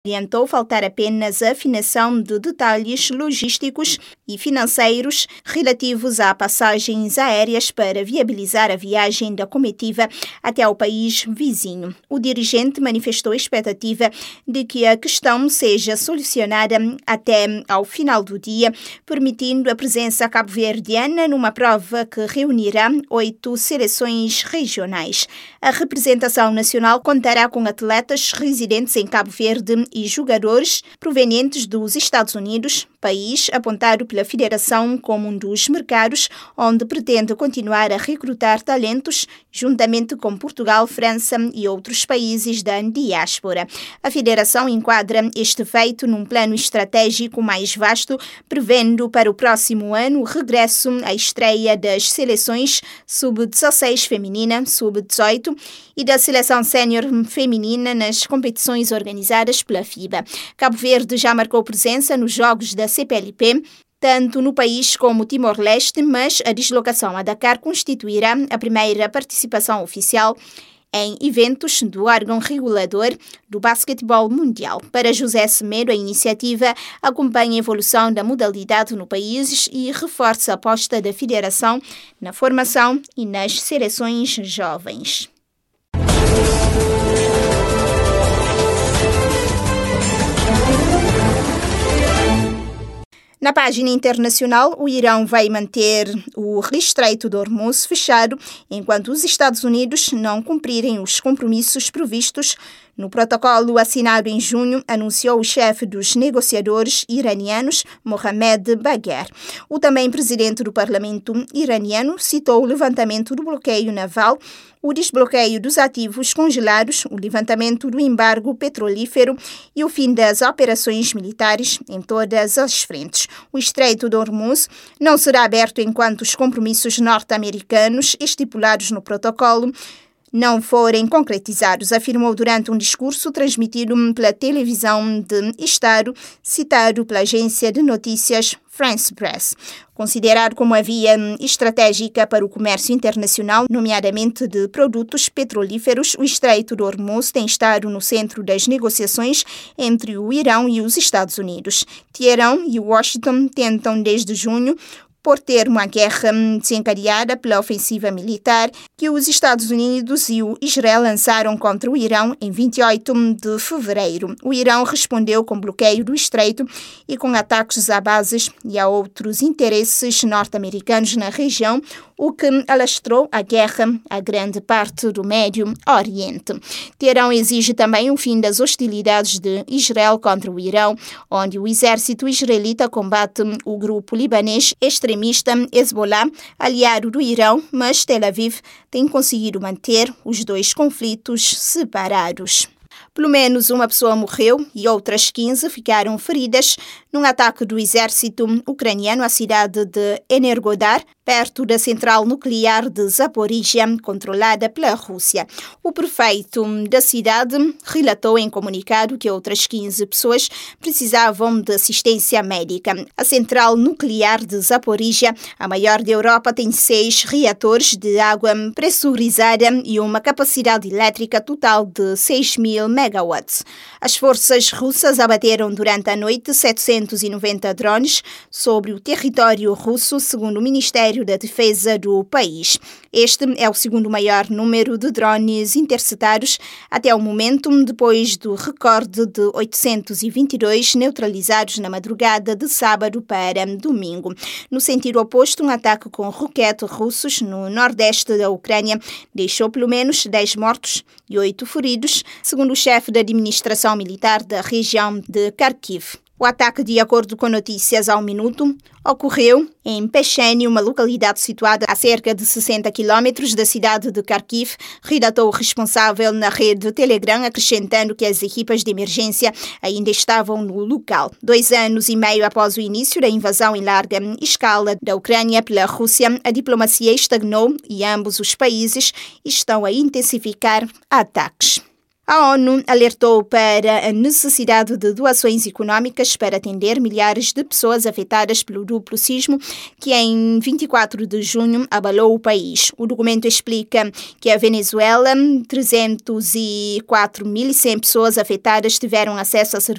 Orientou faltar apenas a afinação de detalhes logísticos e financeiros relativos a passagens aéreas para viabilizar a viagem da comitiva até ao país vizinho. O dirigente manifestou a expectativa de que a questão seja solucionada até ao final do dia, permitindo a presença cabo-verdiana numa prova que reunirá 8 seleções regionais. A representação nacional contará com atletas residentes em Cabo Verde e jogadores provenientes dos Estados Unidos, país apontado pela Federação como um dos mercados onde pretende continuar a recrutar talentos, juntamente com Portugal, França e outros países da diáspora. A Federação enquadra este feito num plano estratégico mais vasto, prevendo para o próximo ano o regresso à estreia das seleções sub-16 feminina, sub-18 e da seleção sénior feminina nas competições organizadas pela FIBA. Cabo Verde já marcou presença nos jogos da CPLP, tanto no país como Timor-Leste, mas a deslocação a Dakar constituirá a primeira participação oficial em eventos do órgão regulador do basquetebol mundial. Para José Semedo, a iniciativa acompanha a evolução da modalidade no país e reforça a aposta da Federação na formação e nas seleções jovens. Na página internacional, o Irão vai manter o Estreito de Hormuz fechado enquanto os Estados Unidos não cumprirem os compromissos previstos no protocolo assinado em junho, anunciou o chefe dos negociadores iranianos, Mohammad Bagher. O também presidente do parlamento iraniano citou o levantamento do bloqueio naval, o desbloqueio dos ativos congelados, o levantamento do embargo petrolífero e o fim das operações militares em todas as frentes. O Estreito de Hormuz não será aberto enquanto os compromissos norte-americanos estipulados no protocolo não forem concretizados, afirmou durante um discurso transmitido pela televisão de Estado, citado pela agência de notícias France Press. Considerado como a via estratégica para o comércio internacional, nomeadamente de produtos petrolíferos, o Estreito de Hormuz tem estado no centro das negociações entre o Irão e os Estados Unidos. Teherão e Washington tentam desde junho por termo à guerra desencadeada pela ofensiva militar que os Estados Unidos e o Israel lançaram contra o Irão em 28 de fevereiro. O Irão respondeu com bloqueio do estreito e com ataques a bases e a outros interesses norte-americanos na região, o que alastrou a guerra a grande parte do Médio Oriente. Teherão exige também o fim das hostilidades de Israel contra o Irão, onde o exército israelita combate o grupo libanês extremista Hezbollah, aliado do Irão, mas Tel Aviv tem conseguido manter os dois conflitos separados. Pelo menos uma pessoa morreu e outras 15 ficaram feridas num ataque do exército ucraniano à cidade de Energodar, perto da central nuclear de Zaporizhia, controlada pela Rússia. O prefeito da cidade relatou em comunicado que outras 15 pessoas precisavam de assistência médica. A central nuclear de Zaporizhia, a maior da Europa, tem 6 reatores de água pressurizada e uma capacidade elétrica total de 6.000 megawatts. As forças russas abateram durante a noite 790 drones sobre o território russo, segundo o Ministério da Defesa do país. Este é o segundo maior número de drones interceptados até o momento, depois do recorde de 822 neutralizados na madrugada de sábado para domingo. No sentido oposto, um ataque com roquetes russos no nordeste da Ucrânia deixou pelo menos 10 mortos e 8 feridos, segundo o chefe da administração militar da região de Kharkiv. O ataque, de acordo com Notícias ao Minuto, ocorreu em Pecheny, uma localidade situada a cerca de 60 quilômetros da cidade de Kharkiv, relatou o responsável na rede Telegram, acrescentando que as equipas de emergência ainda estavam no local. 2 anos e meio após o início da invasão em larga escala da Ucrânia pela Rússia, a diplomacia estagnou e ambos os países estão a intensificar ataques. A ONU alertou para a necessidade de doações econômicas para atender milhares de pessoas afetadas pelo duplo sismo que em 24 de junho abalou o país. O documento explica que a Venezuela, 304.100 pessoas afetadas tiveram acesso a serviços